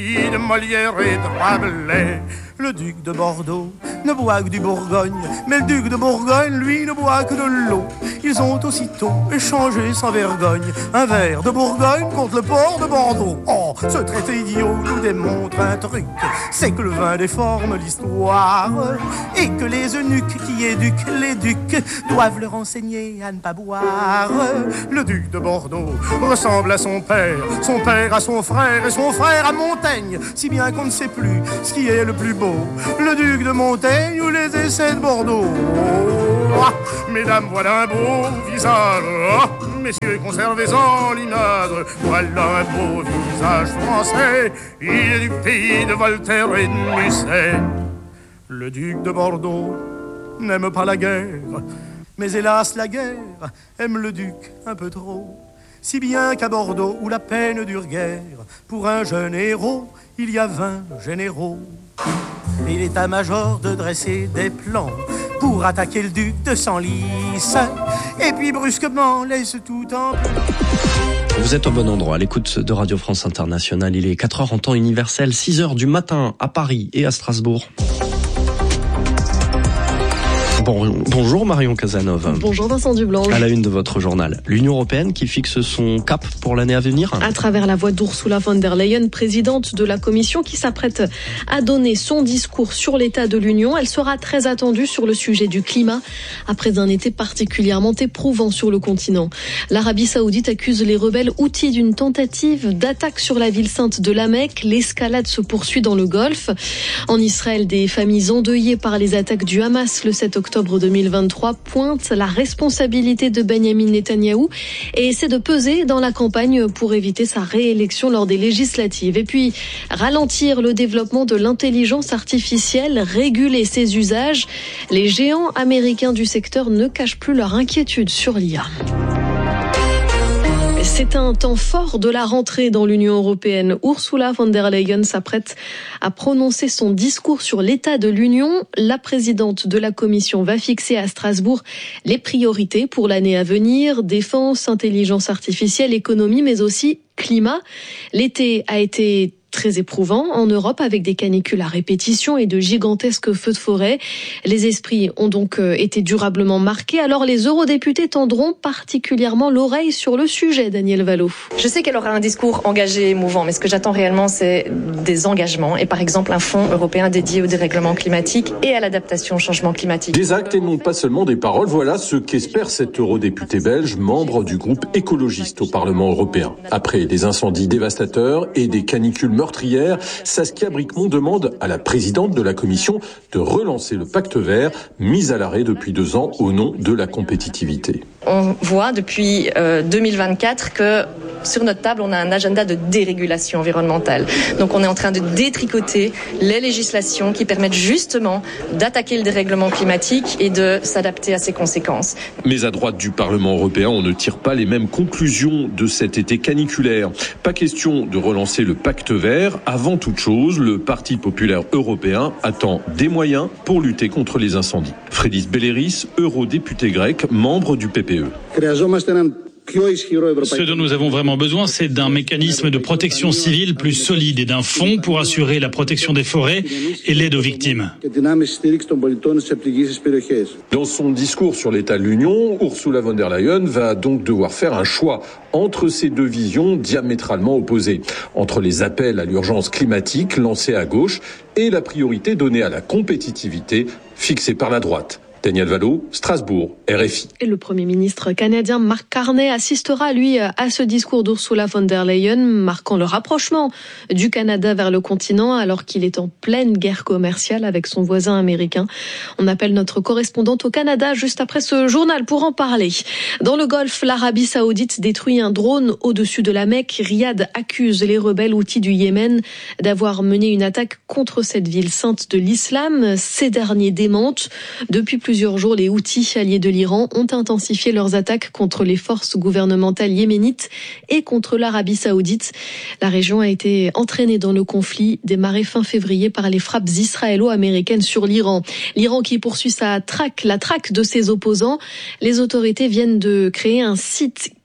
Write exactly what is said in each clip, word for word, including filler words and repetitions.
De Molière et de Rabelais. Le duc de Bordeaux ne boit que du Bourgogne, mais le duc de Bourgogne, lui, ne boit que de l'eau. Ils ont aussitôt échangé sans vergogne un verre de Bourgogne contre le port de Bordeaux. Oh, ce traité idiot nous démontre un truc, c'est que le vin déforme l'histoire et que les eunuques qui éduquent les ducs doivent leur enseigner à ne pas boire. Le duc de Bordeaux ressemble à son père, son père à son frère et son frère à Montaigne, si bien qu'on ne sait plus ce qui est le plus beau, le duc de Montaigne ou les essais de Bordeaux. Oh, mesdames, voilà un beau visage, oh, messieurs, conservez-en l'image. Voilà un beau visage français, il est du pays de Voltaire et de Musset. Le duc de Bordeaux n'aime pas la guerre, mais hélas la guerre aime le duc un peu trop. Si bien qu'à Bordeaux, où la peine dure guère, pour un jeune héros, il y a vingt généraux. Et l'état-major de dresser des plans pour attaquer le duc de Senlis, et puis brusquement laisse tout en... Vous êtes au bon endroit, à l'écoute de Radio France Internationale. Il est quatre heures en temps universel, six heures du matin à Paris et à Strasbourg. Bon, bonjour Marion Casanova. Bonjour Vincent Dublanche. À la une de votre journal, l'Union européenne qui fixe son cap pour l'année à venir. À travers la voix d'Ursula von der Leyen, présidente de la Commission, qui s'apprête à donner son discours sur l'état de l'Union. Elle sera très attendue sur le sujet du climat, après un été particulièrement éprouvant sur le continent. L'Arabie Saoudite accuse les rebelles houthis d'une tentative d'attaque sur la ville sainte de la Mecque. L'escalade se poursuit dans le Golfe. En Israël, des familles endeuillées par les attaques du Hamas le sept octobre deux mille vingt-trois pointe la responsabilité de Benyamin Netanyahou et essaie de peser dans la campagne pour éviter sa réélection lors des législatives. Et puis, ralentir le développement de l'intelligence artificielle, réguler ses usages. Les géants américains du secteur ne cachent plus leur inquiétude sur l'I A. C'est un temps fort de la rentrée dans l'Union européenne. Ursula von der Leyen s'apprête à prononcer son discours sur l'état de l'Union. La présidente de la Commission va fixer à Strasbourg les priorités pour l'année à venir. Défense, intelligence artificielle, économie, mais aussi climat. L'été a été très éprouvant en Europe avec des canicules à répétition et de gigantesques feux de forêt. Les esprits ont donc été durablement marqués. Alors les eurodéputés tendront particulièrement l'oreille sur le sujet, Daniel Valo. Je sais qu'elle aura un discours engagé et émouvant, mais ce que j'attends réellement, c'est des engagements et par exemple un fonds européen dédié au dérèglement climatique et à l'adaptation au changement climatique. Des actes et non pas seulement des paroles, voilà ce qu'espère cet eurodéputé belge, membre du groupe écologiste au Parlement européen. Après des incendies dévastateurs et des canicules meurtrière, Saskia Bricmont demande à la présidente de la Commission de relancer le pacte vert, mis à l'arrêt depuis deux ans au nom de la compétitivité. On voit depuis euh, deux mille vingt-quatre que sur notre table, on a un agenda de dérégulation environnementale. Donc on est en train de détricoter les législations qui permettent justement d'attaquer le dérèglement climatique et de s'adapter à ses conséquences. Mais à droite du Parlement européen, on ne tire pas les mêmes conclusions de cet été caniculaire. Pas question de relancer le pacte vert. Avant toute chose, le Parti populaire européen attend des moyens pour lutter contre les incendies. Frédis Belleris, eurodéputé grec, membre du P P E. Ce dont nous avons vraiment besoin, c'est d'un mécanisme de protection civile plus solide et d'un fonds pour assurer la protection des forêts et l'aide aux victimes. Dans son discours sur l'état de l'Union, Ursula von der Leyen va donc devoir faire un choix entre ces deux visions diamétralement opposées, entre les appels à l'urgence climatique lancés à gauche et la priorité donnée à la compétitivité fixée par la droite. Daniel Valo, Strasbourg, R F I. Et le Premier ministre canadien Mark Carney assistera, lui, à ce discours d'Ursula von der Leyen, marquant le rapprochement du Canada vers le continent alors qu'il est en pleine guerre commerciale avec son voisin américain. On appelle notre correspondante au Canada juste après ce journal pour en parler. Dans le Golfe, l'Arabie Saoudite détruit un drone au-dessus de la Mecque. Riyad accuse les rebelles houthis du Yémen d'avoir mené une attaque contre cette ville sainte de l'islam. Ces derniers démentent. Depuis plus plusieurs jours, les Houthis, alliés de l'Iran, ont intensifié leurs attaques contre les forces gouvernementales yéménites et contre l'Arabie Saoudite. La région a été entraînée dans le conflit démarré fin février par les frappes israélo-américaines sur l'Iran. L'Iran qui poursuit sa traque, la traque de ses opposants. Les autorités viennent de créer un site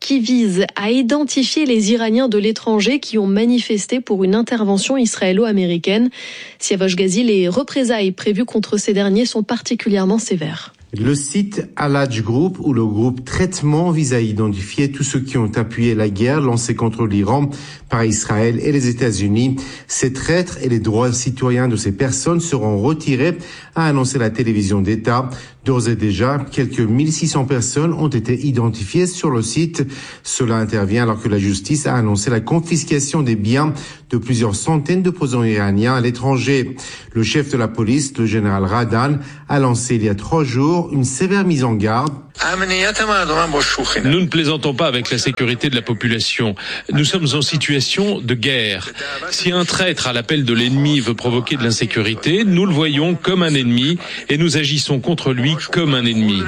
qui vise à identifier les Iraniens de l'étranger qui ont manifesté pour une intervention israélo-américaine. Siavash Ghazi, les représailles prévues contre ces derniers sont particulièrement sévères. Le site Al-Hajj Group, où le groupe Traitement vise à identifier tous ceux qui ont appuyé la guerre lancée contre l'Iran par Israël et les États-Unis. Ces traîtres et les droits citoyens de ces personnes seront retirés, a annoncé la télévision d'État. D'ores et déjà, quelques mille six cents personnes ont été identifiées sur le site. Cela intervient alors que la justice a annoncé la confiscation des biens de plusieurs centaines d'opposants iraniens à l'étranger. Le chef de la police, le général Radan, a lancé il y a trois jours une sévère mise en garde. Nous ne plaisantons pas avec la sécurité de la population. Nous sommes en situation de guerre. Si un traître à l'appel de l'ennemi veut provoquer de l'insécurité, nous le voyons comme un ennemi et nous agissons contre lui comme un ennemi.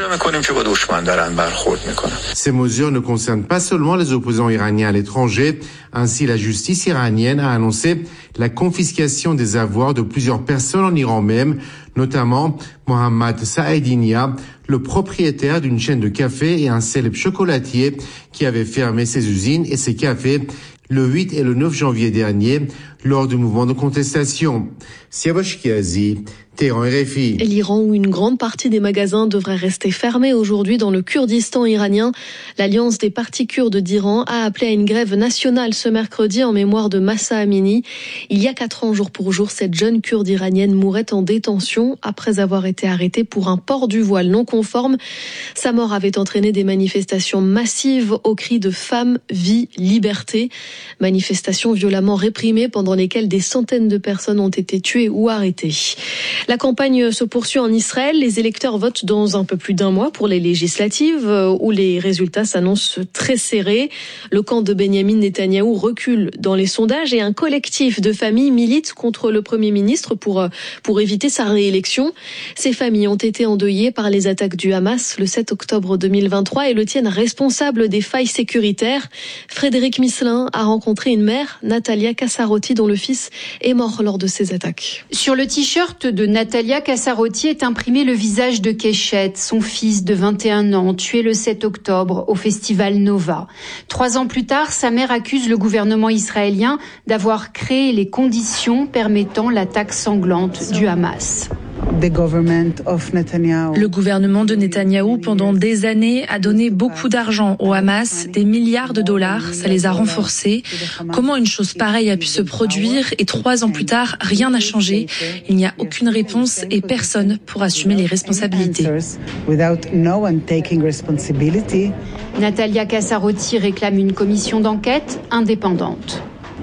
Ces mesures ne concernent pas seulement les opposants iraniens à l'étranger. Ainsi, la justice iranienne a annoncé la confiscation des avoirs de plusieurs personnes en Iran même, notamment Mohammad Saedinia, le propriétaire d'une chaîne de café et un célèbre chocolatier qui avait fermé ses usines et ses cafés le huit et le neuf janvier dernier lors du mouvement de contestation. Siavash Ghazi, Téhéran, R F I. L'Iran, où une grande partie des magasins devraient rester fermés aujourd'hui dans le Kurdistan iranien. L'Alliance des partis kurdes d'Iran a appelé à une grève nationale ce mercredi en mémoire de Mahsa Amini. Il y a quatre ans, jour pour jour, cette jeune kurde iranienne mourait en détention après avoir été arrêtée pour un port du voile non conforme. Sa mort avait entraîné des manifestations massives au cri de femmes, vie, liberté. Manifestations violemment réprimées pendant lesquelles des centaines de personnes ont été tuées ou arrêtées. La campagne se poursuit en Israël. Les électeurs votent dans un peu plus d'un mois pour les législatives où les résultats s'annoncent très serrés. Le camp de Benyamin Netanyahou recule dans les sondages et un collectif de familles milite contre le Premier ministre pour, pour éviter sa réélection. Ces familles ont été endeuillées par les attaques du Hamas le sept octobre deux mille vingt-trois et le tiennent responsable des failles sécuritaires. Frédéric Misselin a rencontré une mère, Natalia Kassarotti, dont le fils est mort lors de ces attaques. Sur le t-shirt de Natalia Kassarotti est imprimé le visage de Keshet, son fils de vingt et un ans, tué le sept octobre au festival Nova. Trois ans plus tard, sa mère accuse le gouvernement israélien d'avoir créé les conditions permettant l'attaque sanglante du Hamas. Le gouvernement de Netanyahou, pendant des années, a donné beaucoup d'argent au Hamas, des milliards de dollars, ça les a renforcés. Comment une chose pareille a pu se produire et trois ans plus tard, rien n'a changé. Il n'y a aucune réponse et personne pour assumer les responsabilités. Natalia Kassarotti réclame une commission d'enquête indépendante.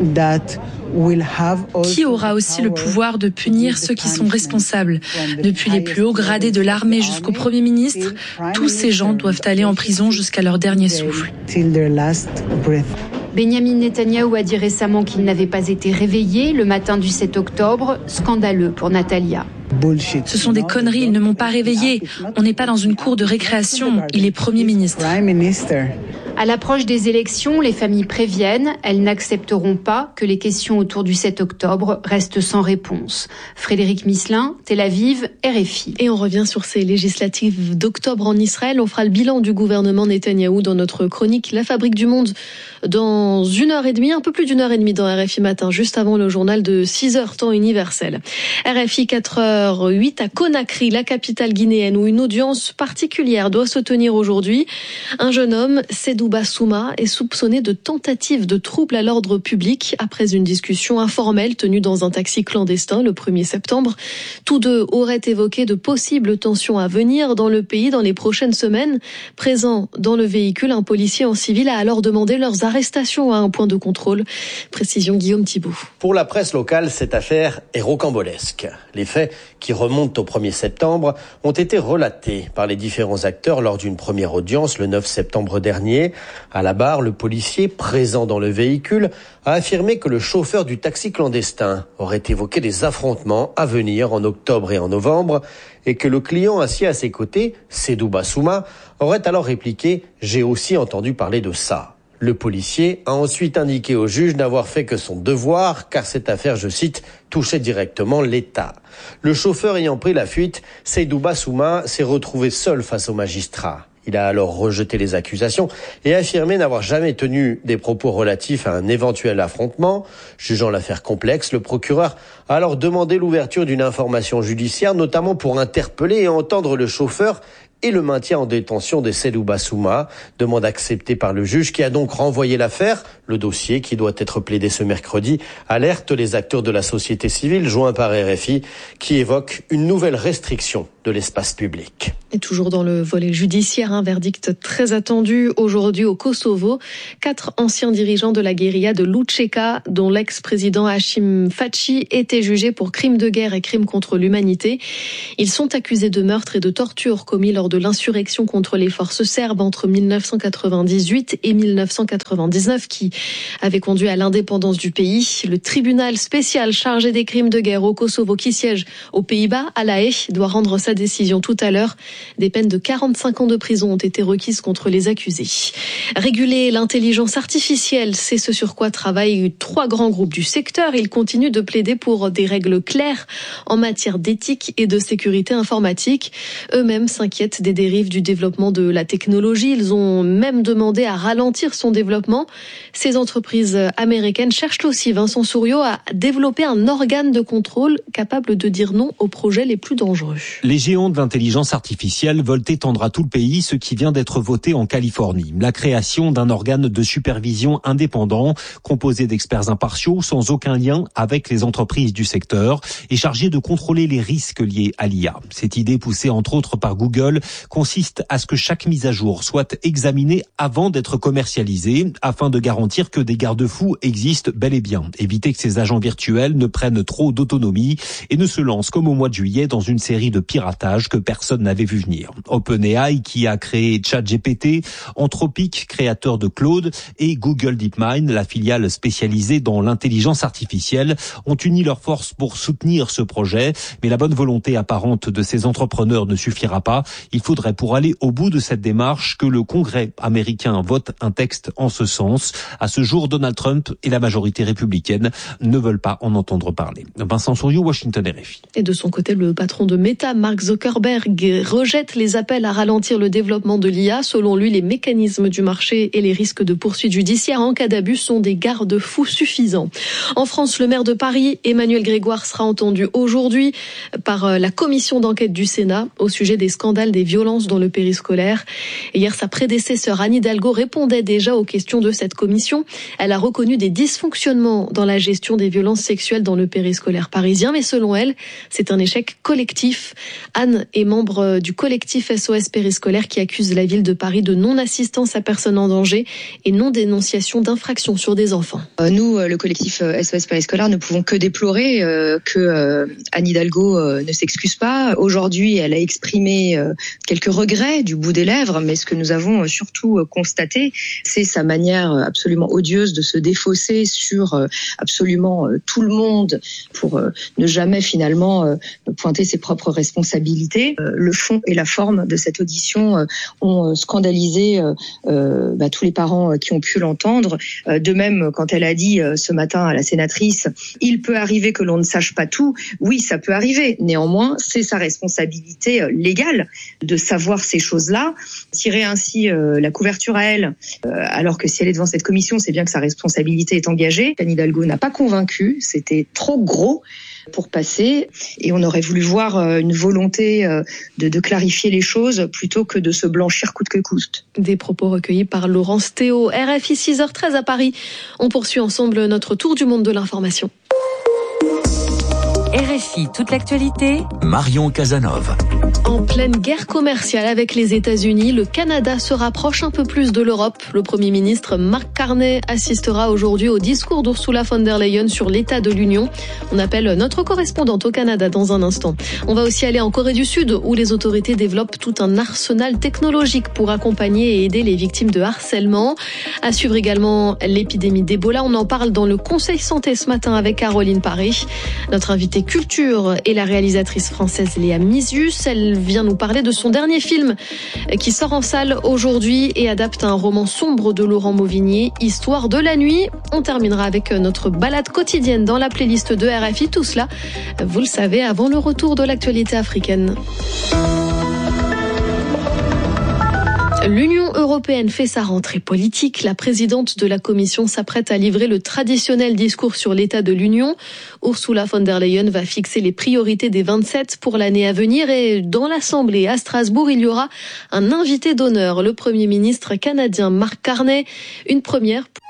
Qui aura aussi le pouvoir de punir ceux qui sont responsables? Depuis les plus hauts gradés de l'armée jusqu'au Premier ministre, tous ces gens doivent aller en prison jusqu'à leur dernier souffle. Benyamin Netanyahou a dit récemment qu'il n'avait pas été réveillé le matin du sept octobre, scandaleux pour Natalia. Ce sont des conneries, ils ne m'ont pas réveillé. On n'est pas dans une cour de récréation, il est Premier ministre. À l'approche des élections, les familles préviennent, elles n'accepteront pas que les questions autour du sept octobre restent sans réponse. Frédéric Misselin, Tel Aviv, R F I. Et on revient sur ces législatives d'octobre en Israël. On fera le bilan du gouvernement Netanyahou dans notre chronique La Fabrique du Monde dans une heure et demie, un peu plus d'une heure et demie dans R F I Matin, juste avant le journal de six heures temps universel. R F I quatre heures huit à Conakry, la capitale guinéenne, où une audience particulière doit se tenir aujourd'hui. Un jeune homme, Seydou Bassouma, est soupçonné de tentative de trouble à l'ordre public après une discussion informelle tenue dans un taxi clandestin le premier septembre. Tous deux auraient évoqué de possibles tensions à venir dans le pays dans les prochaines semaines. Présent dans le véhicule, un policier en civil a alors demandé leurs arrestations à un point de contrôle. Précision Guillaume Thibault. Pour la presse locale, cette affaire est rocambolesque. Les faits, qui remontent au premier septembre, ont été relatés par les différents acteurs lors d'une première audience le neuf septembre dernier. À la barre, le policier, présent dans le véhicule, a affirmé que le chauffeur du taxi clandestin aurait évoqué des affrontements à venir en octobre et en novembre et que le client assis à ses côtés, Seydou Bassouma, aurait alors répliqué « J'ai aussi entendu parler de ça ». Le policier a ensuite indiqué au juge n'avoir fait que son devoir, car cette affaire, je cite, touchait directement l'État. Le chauffeur ayant pris la fuite, Seydou Bassouma s'est retrouvé seul face au magistrat. Il a alors rejeté les accusations et affirmé n'avoir jamais tenu des propos relatifs à un éventuel affrontement. Jugeant l'affaire complexe, le procureur a alors demandé l'ouverture d'une information judiciaire, notamment pour interpeller et entendre le chauffeur et le maintien en détention de Seydou Bassouma, demande acceptée par le juge qui a donc renvoyé l'affaire. Le dossier, qui doit être plaidé ce mercredi, alerte les acteurs de la société civile joints par R F I qui évoquent une nouvelle restriction de l'espace public. Et toujours dans le volet judiciaire, un verdict très attendu aujourd'hui au Kosovo. Quatre anciens dirigeants de la guérilla de Lučeka, dont l'ex-président Hashim Thaçi, étaient jugés pour crimes de guerre et crimes contre l'humanité. Ils sont accusés de meurtre et de torture commis lors de l'insurrection contre les forces serbes entre mille neuf cent quatre-vingt-dix-huit et mille neuf cent quatre-vingt-dix-neuf qui avait conduit à l'indépendance du pays. Le tribunal spécial chargé des crimes de guerre au Kosovo qui siège aux Pays-Bas, à La Haye, doit rendre sa décision tout à l'heure. Des peines de quarante-cinq ans de prison ont été requises contre les accusés. Réguler l'intelligence artificielle, c'est ce sur quoi travaillent trois grands groupes du secteur. Ils continuent de plaider pour des règles claires en matière d'éthique et de sécurité informatique. Eux-mêmes s'inquiètent des dérives du développement de la technologie. Ils ont même demandé à ralentir son développement. Ces entreprises américaines cherchent aussi, Vincent Souriau, à développer un organe de contrôle capable de dire non aux projets les plus dangereux. Les géants de l'intelligence artificielle veulent étendre à tout le pays ce qui vient d'être voté en Californie. La création d'un organe de supervision indépendant, composé d'experts impartiaux, sans aucun lien avec les entreprises du secteur, et chargé de contrôler les risques liés à l'I A. Cette idée, poussée entre autres par Google, consiste à ce que chaque mise à jour soit examinée avant d'être commercialisée, afin de garantir que des garde-fous existent bel et bien. Éviter que ces agents virtuels ne prennent trop d'autonomie et ne se lancent comme au mois de juillet dans une série de piratage que personne n'avait vu venir. OpenAI, qui a créé ChatGPT, Anthropic, créateur de Claude, et Google DeepMind, la filiale spécialisée dans l'intelligence artificielle, ont uni leurs forces pour soutenir ce projet. Mais la bonne volonté apparente de ces entrepreneurs ne suffira pas. Il faudrait, pour aller au bout de cette démarche, que le Congrès américain vote un texte en ce sens. À ce jour, Donald Trump et la majorité républicaine ne veulent pas en entendre parler. Vincent Souriau, Washington, R F I. Et de son côté, le patron de Meta, Mark Zuckerberg, rejette les appels à ralentir le développement de l'I A. Selon lui, les mécanismes du marché et les risques de poursuites judiciaires en cas d'abus sont des garde-fous suffisants. En France, le maire de Paris, Emmanuel Grégoire, sera entendu aujourd'hui par la commission d'enquête du Sénat au sujet des scandales des violences dans le périscolaire. Hier, sa prédécesseur Anne Hidalgo répondait déjà aux questions de cette commission. Elle a reconnu des dysfonctionnements dans la gestion des violences sexuelles dans le périscolaire parisien, mais selon elle, c'est un échec collectif. Anne est membre du collectif S O S Périscolaire qui accuse la ville de Paris de non-assistance à personne en danger et non-dénonciation d'infractions sur des enfants. Nous, le collectif S O S Périscolaire, ne pouvons que déplorer euh, que euh, Anne Hidalgo euh, ne s'excuse pas. Aujourd'hui, elle a exprimé euh, quelques regrets du bout des lèvres, mais ce que nous avons surtout constaté, c'est sa manière absolument odieuse de se défausser sur euh, absolument euh, tout le monde pour euh, ne jamais finalement euh, pointer ses propres responsabilités. Euh, le fond et la forme de cette audition euh, ont scandalisé euh, euh, bah, tous les parents qui ont pu l'entendre. Euh, de même, quand elle a dit euh, ce matin à la sénatrice, il peut arriver que l'on ne sache pas tout. Oui, ça peut arriver. Néanmoins, c'est sa responsabilité euh, légale de savoir ces choses-là. Tirer ainsi euh, la couverture à elle, euh, alors que si elle est devant cette commission, c'est bien que sa responsabilité est engagée. Anne Hidalgo n'a pas convaincu, c'était trop gros pour passer, et on aurait voulu voir une volonté de, de clarifier les choses plutôt que de se blanchir coûte que coûte. Des propos recueillis par Laurence Théo. R F I six heures treize à Paris. On poursuit ensemble notre tour du monde de l'information. R F I, toute l'actualité, Marion Casanov. En pleine guerre commerciale avec les États-Unis, le Canada se rapproche un peu plus de l'Europe. Le Premier ministre Mark Carney assistera aujourd'hui au discours d'Ursula von der Leyen sur l'état de l'Union. On appelle notre correspondante au Canada dans un instant. On va aussi aller en Corée du Sud où les autorités développent tout un arsenal technologique pour accompagner et aider les victimes de harcèlement. À suivre également l'épidémie d'Ebola. On en parle dans le Conseil Santé ce matin avec Caroline Paré. Notre invitée culture est la réalisatrice française Léa Misius. Elle vient nous parler de son dernier film qui sort en salle aujourd'hui et adapte un roman sombre de Laurent Mauvignier, Histoire de la nuit. On terminera avec notre balade quotidienne dans la playlist de R F I. Tout cela, vous le savez, avant le retour de l'actualité africaine. L'Union européenne fait sa rentrée politique. La présidente de la Commission s'apprête à livrer le traditionnel discours sur l'état de l'Union. Ursula von der Leyen va fixer les priorités des vingt-sept pour l'année à venir et dans l'Assemblée à Strasbourg, il y aura un invité d'honneur, le Premier ministre canadien Mark Carney. Une première